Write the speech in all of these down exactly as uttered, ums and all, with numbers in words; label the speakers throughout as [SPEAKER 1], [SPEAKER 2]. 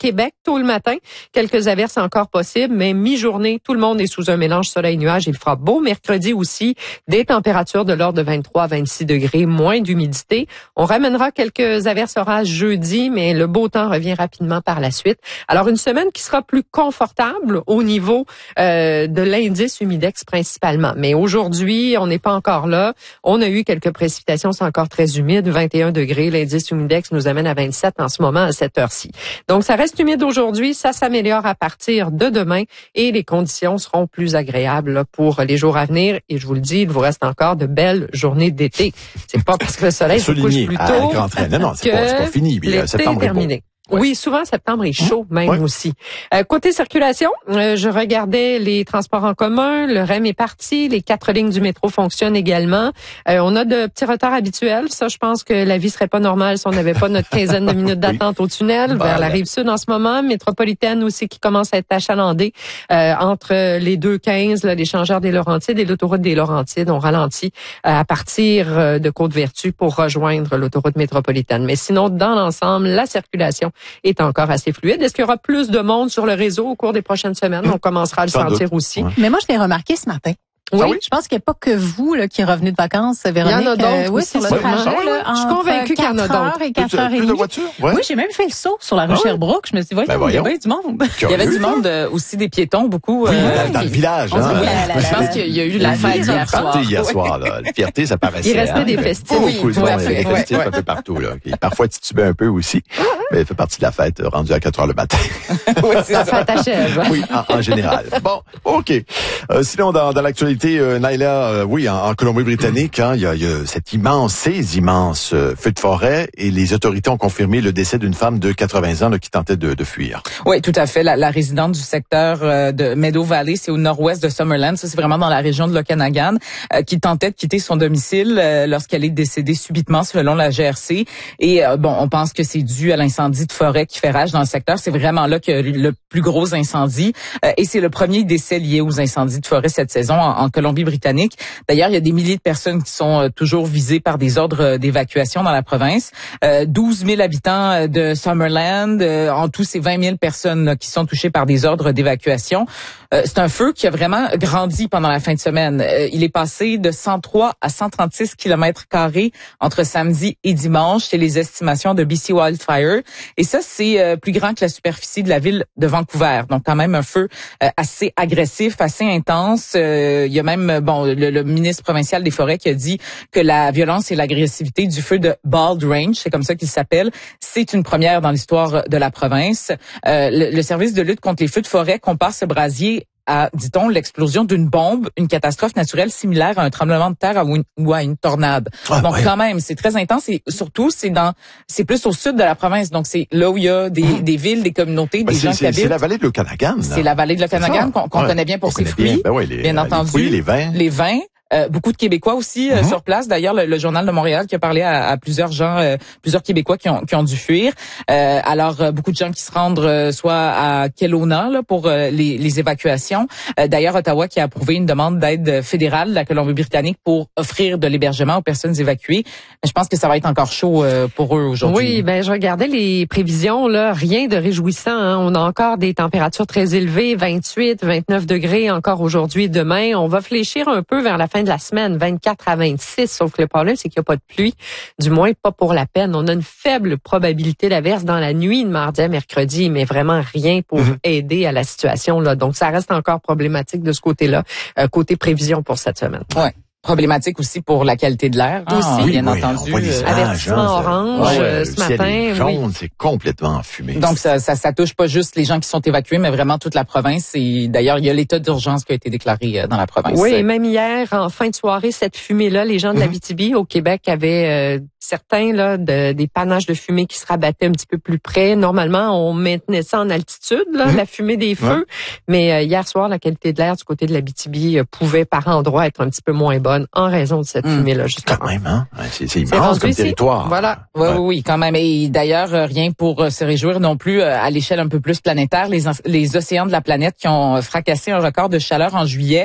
[SPEAKER 1] Québec tôt le matin. Quelques averses encore possibles, mais mi-journée, tout le monde est sous un mélange soleil-nuage. Il fera beau. Mercredi aussi, des températures de l'ordre de vingt-trois à vingt-six degrés, moins d'humidité. On ramènera quelques averses orages jeudi, mais le beau temps revient rapidement par la suite. Alors, une semaine qui sera plus confortable au niveau euh, de l'indice humidex principalement. Mais aujourd'hui, on n'est pas encore là. On a eu quelques précipitations, c'est encore très humide, vingt et un degrés. L'indice humidex nous amène à vingt-sept en ce moment à cette heure-ci. Donc, ça reste humide aujourd'hui. Ça s'améliore à partir de demain et les conditions seront plus agréables là, pour les jours à venir. Et je vous le dis, il vous reste encore de belles journées d'été. C'est pas parce que le soleil se couche plus tôt
[SPEAKER 2] non, non, c'est pas, c'est pas fini.
[SPEAKER 1] L'été est terminé.
[SPEAKER 2] Ouais.
[SPEAKER 1] Oui, souvent septembre est chaud même
[SPEAKER 2] ouais.
[SPEAKER 1] aussi. Euh, côté circulation, euh, je regardais les transports en commun, le R E M est parti, les quatre lignes du métro fonctionnent également. Euh, on a de petits retards habituels. Ça, je pense que la vie serait pas normale si on n'avait pas notre quinzaine de minutes d'attente oui. au tunnel
[SPEAKER 2] bah,
[SPEAKER 1] vers la rive sud en ce moment. Métropolitaine aussi qui commence à être achalandée euh, entre les deux quinze, là, l'échangeur des Laurentides et l'autoroute des Laurentides. On ralentit euh, à partir de Côte-Vertu pour rejoindre l'autoroute métropolitaine. Mais sinon, dans l'ensemble, la circulation est encore assez fluide. Est-ce qu'il y aura plus de monde sur le réseau au cours des prochaines semaines? On commencera à le
[SPEAKER 2] Sans
[SPEAKER 1] sentir
[SPEAKER 2] doute.
[SPEAKER 1] aussi.
[SPEAKER 3] Ouais. Mais moi, je l'ai remarqué ce matin.
[SPEAKER 1] Oui.
[SPEAKER 3] Ah oui, je pense qu'il n'y a pas que vous là, qui est revenu de vacances, Véronique.
[SPEAKER 1] Il y en a d'autres
[SPEAKER 3] euh, oui,
[SPEAKER 1] aussi
[SPEAKER 3] sur le
[SPEAKER 1] sur le
[SPEAKER 3] trajet.
[SPEAKER 1] trajet.
[SPEAKER 3] Là,
[SPEAKER 1] Je suis convaincue qu'il y en a d'autres.
[SPEAKER 3] Et quatre heures et
[SPEAKER 2] plus
[SPEAKER 3] demie.
[SPEAKER 2] de voitures? Ouais.
[SPEAKER 3] Oui, j'ai même fait le saut sur la rue
[SPEAKER 2] ah ouais.
[SPEAKER 3] Sherbrooke. Je me suis dit, voyons,
[SPEAKER 2] ben
[SPEAKER 3] il y avait du monde.
[SPEAKER 4] Il y avait du monde, euh, aussi des piétons, beaucoup.
[SPEAKER 2] Oui,
[SPEAKER 4] euh,
[SPEAKER 2] dans, dans le village.
[SPEAKER 4] on,
[SPEAKER 2] Hein,
[SPEAKER 4] oui,
[SPEAKER 2] euh,
[SPEAKER 4] je pense qu'il y a eu la fête hier soir.
[SPEAKER 2] hier soir, là. La fierté, ça paraissait.
[SPEAKER 1] Il restait
[SPEAKER 2] hein,
[SPEAKER 1] des festifs.
[SPEAKER 2] Beaucoup
[SPEAKER 1] Oui,
[SPEAKER 2] de monde,
[SPEAKER 1] ouais,
[SPEAKER 2] il y avait des
[SPEAKER 1] ouais,
[SPEAKER 2] festifs
[SPEAKER 1] ouais.
[SPEAKER 2] un peu partout, là. Et parfois titubé un peu aussi. Mais il fait partie de la fête, rendue à quatre heures le matin.
[SPEAKER 4] Oui, c'est
[SPEAKER 1] La
[SPEAKER 4] ça.
[SPEAKER 1] fête achève.
[SPEAKER 2] Oui, en, en général. Bon, OK. Euh, sinon, dans, dans l'actualité, euh, Naila, euh, oui, en, en Colombie-Britannique, hein, il y a, il y a cet immense, ces immenses euh, feux de forêt et les autorités ont confirmé le décès d'une femme de quatre-vingts ans là, qui tentait de, de fuir.
[SPEAKER 4] Oui, tout à fait. La, la résidente du secteur euh, de Meadow Valley, c'est au nord-ouest de Summerland. Ça, c'est vraiment dans la région de l'Okanagan, euh, qui tentait de quitter son domicile euh, lorsqu'elle est décédée subitement, selon la G R C. Et euh, bon, on pense que c'est dû à l'incendie de forêt qui fait rage dans le secteur. C'est vraiment là qu'il y a le plus gros incendie. Euh, et c'est le premier décès lié aux incendies de forêt cette saison en, en Colombie-Britannique. D'ailleurs, il y a des milliers de personnes qui sont euh, toujours visées par des ordres euh, d'évacuation dans la province. Euh, douze mille habitants euh, de Summerland. Euh, en tout, c'est vingt mille personnes là, qui sont touchées par des ordres d'évacuation. Euh, c'est un feu qui a vraiment grandi pendant la fin de semaine. Euh, il est passé de cent trois à cent trente-six kilomètres carrés entre samedi et dimanche. C'est les estimations de B C Wildfire. Et ça, c'est euh, plus grand que la superficie de la ville de Vancouver. Donc, quand même, un feu euh, assez agressif, assez intense. Euh, il y a même, bon, le, le ministre provincial des Forêts qui a dit que la violence et l'agressivité du feu de Bald Range, c'est comme ça qu'il s'appelle, c'est une première dans l'histoire de la province. Euh, le, le service de lutte contre les feux de forêt compare ce brasier à, dit-on, l'explosion d'une bombe, une catastrophe naturelle similaire à un tremblement de terre ou, une, ou à une tornade.
[SPEAKER 2] Ah,
[SPEAKER 4] donc
[SPEAKER 2] ouais.
[SPEAKER 4] quand même, c'est très intense et surtout c'est dans, c'est plus au sud de la province. Donc c'est là où il y a des, mmh. des villes, des communautés,
[SPEAKER 2] Ben,
[SPEAKER 4] des
[SPEAKER 2] c'est,
[SPEAKER 4] gens qui
[SPEAKER 2] c'est,
[SPEAKER 4] habitent.
[SPEAKER 2] c'est la vallée de l'Okanagan.
[SPEAKER 4] C'est la vallée de l'Okanagan qu'on, qu'on
[SPEAKER 2] ouais.
[SPEAKER 4] connaît bien pour
[SPEAKER 2] On
[SPEAKER 4] ses
[SPEAKER 2] connaît
[SPEAKER 4] fruits,
[SPEAKER 2] bien, ben ouais, les,
[SPEAKER 4] bien
[SPEAKER 2] euh,
[SPEAKER 4] entendu.
[SPEAKER 2] Les fruits, les vins.
[SPEAKER 4] Les vins. Euh, beaucoup de Québécois aussi euh,
[SPEAKER 2] mm-hmm.
[SPEAKER 4] sur place. D'ailleurs, le, le Journal de Montréal qui a parlé à, à plusieurs gens, euh, plusieurs Québécois qui ont, qui ont dû fuir. Euh, alors, euh, beaucoup de gens qui se rendent euh, soit à Kelowna là, pour euh, les, les évacuations. Euh, d'ailleurs, Ottawa qui a approuvé une demande d'aide fédérale de la Colombie-Britannique pour offrir de l'hébergement aux personnes évacuées. Mais je pense que ça va être encore chaud euh, pour eux aujourd'hui.
[SPEAKER 1] Oui, ben je regardais les prévisions là, rien de réjouissant. Hein. On a encore des températures très élevées, vingt-huit, vingt-neuf degrés encore aujourd'hui et demain. On va fléchir un peu vers la fin de la semaine, vingt-quatre à vingt-six, sauf que le problème, c'est qu'il n'y a pas de pluie, du moins pas pour la peine. On a une faible probabilité d'averse dans la nuit de mardi à mercredi, mais vraiment rien pour mm-hmm. aider à la situation. Là. Donc, ça reste encore problématique de ce côté-là, euh, côté prévision pour cette semaine.
[SPEAKER 4] Ouais. Problématique aussi pour la qualité de l'air,
[SPEAKER 1] ah,
[SPEAKER 4] aussi,
[SPEAKER 2] oui,
[SPEAKER 4] bien
[SPEAKER 2] oui,
[SPEAKER 4] entendu.
[SPEAKER 2] On voit les
[SPEAKER 4] euh,
[SPEAKER 2] images,
[SPEAKER 1] avertissement
[SPEAKER 2] hein,
[SPEAKER 1] orange
[SPEAKER 2] ouais,
[SPEAKER 1] euh, ce
[SPEAKER 2] le ciel
[SPEAKER 1] matin.
[SPEAKER 2] est jaune,
[SPEAKER 1] Oui.
[SPEAKER 2] c'est complètement enfumé.
[SPEAKER 4] Donc, ça, ça, ça touche pas juste les gens qui sont évacués, mais vraiment toute la province. Et d'ailleurs, il y a l'état d'urgence qui a été déclaré dans la province.
[SPEAKER 1] Oui, et même hier, en fin de soirée, cette fumée-là, les gens de l'Abitibi au Québec avaient euh, certains là de, des panaches de fumée qui se rabattaient un petit peu plus près. Normalement, on maintenait ça en altitude, là, mmh. la fumée des feux. Ouais. Mais euh, hier soir, la qualité de l'air du côté de l'Abitibi euh, pouvait par endroits être un petit peu moins bonne en raison de cette mmh. fumée-là, justement.
[SPEAKER 2] Quand même, hein? C'est, c'est immense comme ici. Territoire.
[SPEAKER 1] Voilà.
[SPEAKER 4] Oui, ouais. oui, quand même. Et d'ailleurs, rien pour se réjouir non plus à l'échelle un peu plus planétaire. Les, les océans de la planète qui ont fracassé un record de chaleur en juillet.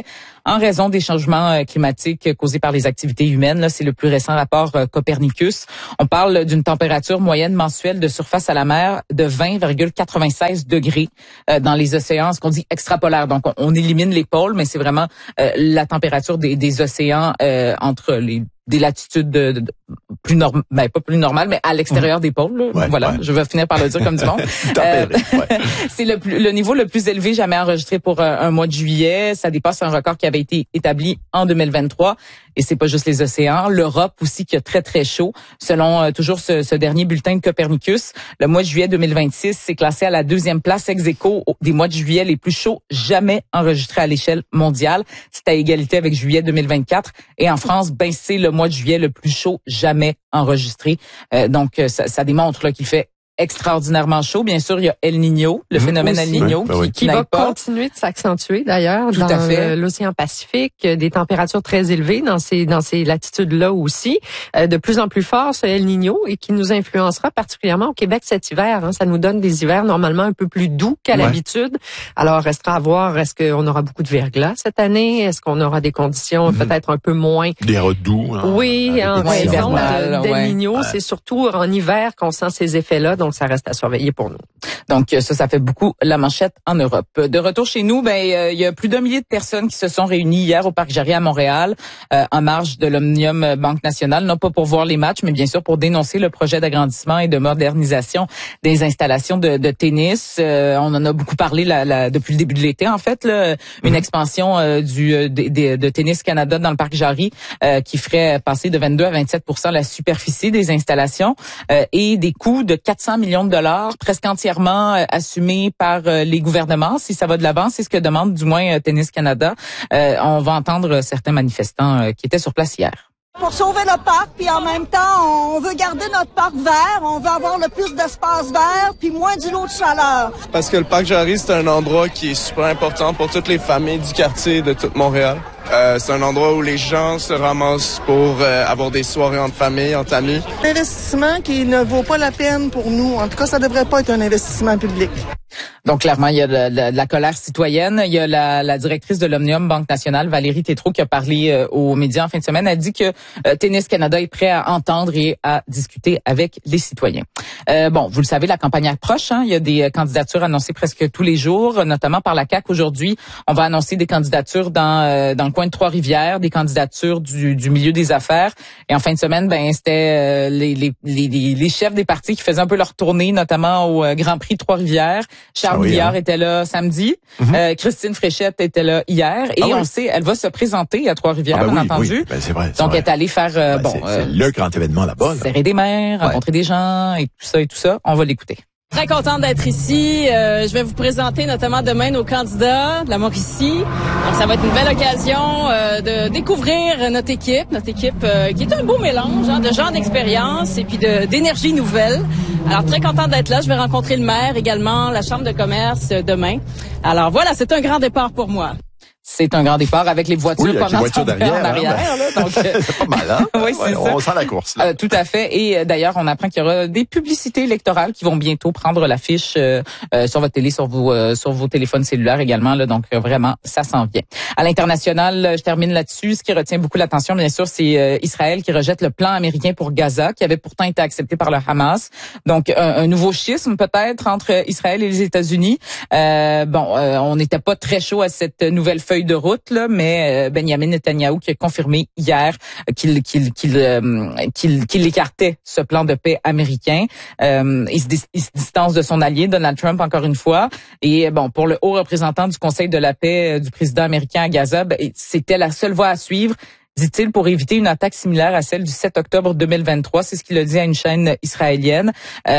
[SPEAKER 4] en raison des changements climatiques causés par les activités humaines. Là, c'est le plus récent rapport Copernicus. On parle d'une température moyenne mensuelle de surface à la mer de vingt virgule quatre-vingt-seize degrés euh, dans les océans, ce qu'on dit extrapolaire. Donc, on, on élimine les pôles, mais c'est vraiment euh, la température des, des océans euh, entre les des latitudes de, de, de plus normales, ben, pas plus normales, mais à l'extérieur mmh. des pôles. Là. Ouais, voilà, ouais. Je vais finir par le dire comme du monde. euh, ouais. C'est le, plus, le niveau le plus élevé jamais enregistré pour un, un mois de juillet. Ça dépasse un record qui avait été établi en deux mille vingt-trois. Et c'est pas juste les océans. L'Europe aussi qui a très, très chaud. Selon euh, toujours ce, ce dernier bulletin de Copernicus, le mois de juillet deux mille vingt-six s'est classé à la deuxième place ex aequo des mois de juillet les plus chauds jamais enregistrés à l'échelle mondiale. C'est à égalité avec juillet deux mille vingt-quatre. Et en France, ben c'est le mois de juillet le plus chaud jamais enregistré. Euh, donc, ça, ça démontre là, qu'il fait extraordinairement chaud. Bien sûr, il y a El Niño, le mmh, phénomène aussi. El Niño, oui, qui, oui.
[SPEAKER 1] qui va pas. continuer de s'accentuer d'ailleurs
[SPEAKER 4] Tout
[SPEAKER 1] dans
[SPEAKER 4] à fait.
[SPEAKER 1] l'océan Pacifique, des températures très élevées dans ces dans ces latitudes-là aussi, euh, de plus en plus fort ce El Niño et qui nous influencera particulièrement au Québec cet hiver. Hein. Ça nous donne des hivers normalement un peu plus doux qu'à ouais. l'habitude. Alors, restera à voir, est-ce qu'on aura beaucoup de verglas cette année? Est-ce qu'on aura des conditions mmh. peut-être un peu moins...
[SPEAKER 2] Des redoux. Hein,
[SPEAKER 1] oui, en raison de, d'El
[SPEAKER 4] ouais.
[SPEAKER 1] Niño, ouais. c'est surtout en hiver qu'on sent ces effets-là. Donc, ça reste à surveiller pour nous.
[SPEAKER 4] Donc, ça, ça fait beaucoup la manchette en Europe. De retour chez nous, ben, il euh, y a plus d'un millier de personnes qui se sont réunies hier au Parc Jarry à Montréal, euh, en marge de l'Omnium Banque Nationale, non pas pour voir les matchs, mais bien sûr pour dénoncer le projet d'agrandissement et de modernisation des installations de, de tennis. Euh, on en a beaucoup parlé la, la, depuis le début de l'été, en fait, là, une mmh. expansion euh, du de, de, de Tennis Canada dans le Parc Jarry euh, qui ferait passer de vingt-deux à vingt-sept pour cent la superficie des installations euh, et des coûts de quatre cents millions de dollars, presque entièrement euh, assumés par euh, les gouvernements. Si ça va de l'avant, c'est ce que demande du moins euh, Tennis Canada. Euh, on va entendre certains manifestants euh, qui étaient sur place hier.
[SPEAKER 5] Pour sauver le parc, puis en même temps, on veut garder notre parc vert, on veut avoir le plus d'espace vert, puis moins d'îlots de chaleur.
[SPEAKER 6] Parce que le Parc Jarry, c'est un endroit qui est super important pour toutes les familles du quartier de tout Montréal. Euh, c'est un endroit où les gens se ramassent pour euh, avoir des soirées entre familles, entre amis.
[SPEAKER 5] Un investissement qui ne vaut pas la peine pour nous. En tout cas, ça ne devrait pas être un investissement public.
[SPEAKER 4] Donc, clairement, il y a de, de, de la colère citoyenne. Il y a la, la directrice de l'Omnium Banque Nationale, Valérie Tétrault, qui a parlé euh, aux médias en fin de semaine. Elle dit que euh, Tennis Canada est prêt à entendre et à discuter avec les citoyens. Euh, bon, vous le savez, la campagne approche. Hein. Il y a des candidatures annoncées presque tous les jours, notamment par la C A Q aujourd'hui. On va annoncer des candidatures dans euh, dans le coin de Trois-Rivières, des candidatures du, du milieu des affaires. Et en fin de semaine, ben c'était euh, les, les, les, les chefs des partis qui faisaient un peu leur tournée, notamment au euh, Grand Prix de Trois-Rivières. Charles ah oui, Billard hein. était là samedi. Mm-hmm. Euh, Christine Fréchette était là hier. Et ah oui. on sait, elle va se présenter à Trois-Rivières,
[SPEAKER 2] ah ben
[SPEAKER 4] bien
[SPEAKER 2] oui,
[SPEAKER 4] entendu.
[SPEAKER 2] Oui. Ben c'est vrai, c'est
[SPEAKER 4] Donc,
[SPEAKER 2] vrai.
[SPEAKER 4] elle est allée faire... Euh,
[SPEAKER 2] ben,
[SPEAKER 4] bon,
[SPEAKER 2] c'est,
[SPEAKER 4] euh,
[SPEAKER 2] c'est le grand événement là-bas. Là.
[SPEAKER 4] Serrer des mains, ouais. rencontrer des gens et tout ça et tout ça. On va l'écouter.
[SPEAKER 7] Très contente d'être ici. Euh, je vais vous présenter notamment demain nos candidats de la Mauricie. Donc, ça va être une belle occasion euh, de découvrir notre équipe, notre équipe euh, qui est un beau mélange hein, de gens d'expérience et puis de, d'énergie nouvelle. Alors, très contente d'être là. Je vais rencontrer le maire également, la Chambre de commerce euh, demain. Alors, voilà, c'est un grand départ pour moi.
[SPEAKER 4] C'est un grand départ avec les voitures
[SPEAKER 2] oui, avec
[SPEAKER 4] pendant
[SPEAKER 2] les voitures derrière,
[SPEAKER 4] en arrière.
[SPEAKER 2] Hein,
[SPEAKER 4] là, donc,
[SPEAKER 2] c'est pas mal, hein?
[SPEAKER 4] oui, c'est
[SPEAKER 2] ouais,
[SPEAKER 4] ça.
[SPEAKER 2] On sent la course. Là.
[SPEAKER 4] Euh, tout à fait. Et euh, d'ailleurs, on apprend qu'il y aura des publicités électorales qui vont bientôt prendre l'affiche euh, euh, sur votre télé, sur vos euh, sur vos téléphones cellulaires également. Là, donc euh, vraiment, ça s'en vient. À l'international, je termine là-dessus. Ce qui retient beaucoup l'attention, bien sûr, c'est euh, Israël qui rejette le plan américain pour Gaza, qui avait pourtant été accepté par le Hamas. Donc un, un nouveau schisme peut-être entre Israël et les États-Unis. Euh, bon, euh, on n'était pas très chaud à cette nouvelle feuille de route là. Mais Benjamin Netanyahou qui a confirmé hier qu'il qu'il qu'il euh, qu'il, qu'il écartait ce plan de paix américain. Euh, il, se, il se distance de son allié Donald Trump encore une fois. Et bon, pour le haut représentant du Conseil de la paix du président américain à Gaza, ben, c'était la seule voie à suivre, dit-il, pour éviter une attaque similaire à celle du sept octobre deux mille vingt-trois. C'est ce qu'il a dit à une chaîne israélienne.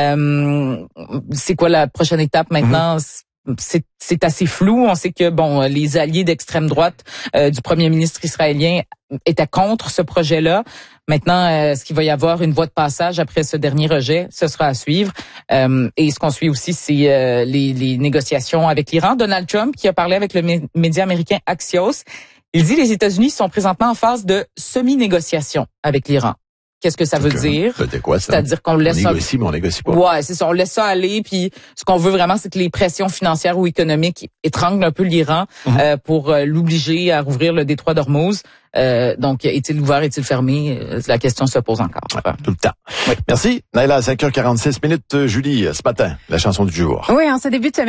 [SPEAKER 4] Euh, c'est quoi la prochaine étape maintenant? Mm-hmm. C'est, c'est assez flou. On sait que bon, les alliés d'extrême droite euh, du premier ministre israélien étaient contre ce projet-là. Maintenant, euh, est-ce qu'il va y avoir une voie de passage après ce dernier rejet? Ce sera à suivre. Euh, et ce qu'on suit aussi, c'est euh, les, les négociations avec l'Iran. Donald Trump, qui a parlé avec le mé- média américain Axios, il dit que les États-Unis sont présentement en phase de semi-négociation avec l'Iran. qu'est-ce que ça veut
[SPEAKER 2] Donc,
[SPEAKER 4] dire.
[SPEAKER 2] C'était quoi ça?
[SPEAKER 4] C'est-à-dire qu'on laisse
[SPEAKER 2] on négocie, mais on négocie pas.
[SPEAKER 4] Ouais, c'est ça. On laisse ça aller. Puis ce qu'on veut vraiment, c'est que les pressions financières ou économiques étranglent un peu l'Iran mm-hmm. euh, pour euh, l'obliger à rouvrir le détroit d'Ormuz. Euh, donc, est-il ouvert, est-il fermé? La question se pose encore.
[SPEAKER 2] Ouais, tout le temps. Oui. Merci. Naila, à cinq heures quarante-six minutes. Julie, ce matin, la chanson du jour.
[SPEAKER 3] Oui, en ce début de semaine.